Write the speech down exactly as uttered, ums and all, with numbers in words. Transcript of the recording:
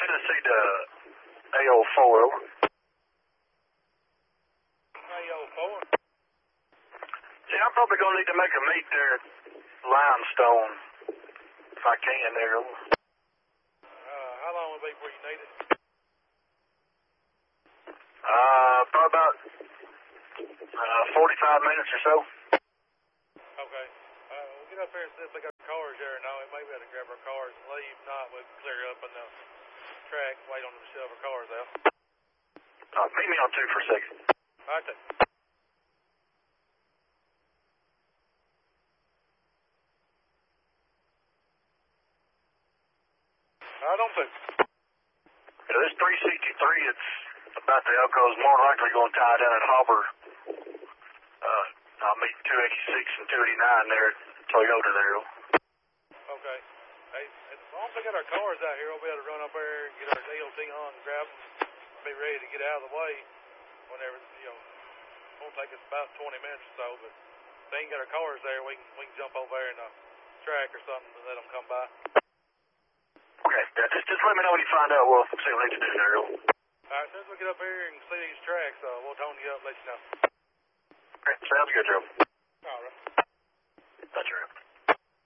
Tennessee to A O four, over. A O four? Yeah, I'm probably going to need to make a meet there at Limestone, if I can there, over. Uh, how long will it be before you need it? Uh, probably about uh, forty-five minutes or so. Okay. Uh, we'll get up here and see if they got cars there or not. We may be able to grab our cars and leave. If not, we'll clear up on the track, wait on them to shove our cars out. Uh, meet me on two for a second. All right, then. All right, on two. Yeah, this three sixty-three, it's about the Elko is more likely going to tie down at Hobber. Uh, I'll meet two eighty-six and two eighty-nine there at Toyota there. Okay. Hey, as long as we got our cars out here, we'll be able to run up there and get our D L T on and grab them, be ready to get out of the way whenever, you know, it won't take us about twenty minutes or so, but if they ain't got our cars there, we can, we can jump over there in the track or something and let them come by. Okay, yeah, just, just let me know when you find out. We'll see what we need to do there. All right, as soon as we get up here and see these tracks, uh, we'll tone you up, let you know. Okay, sounds good, Joe.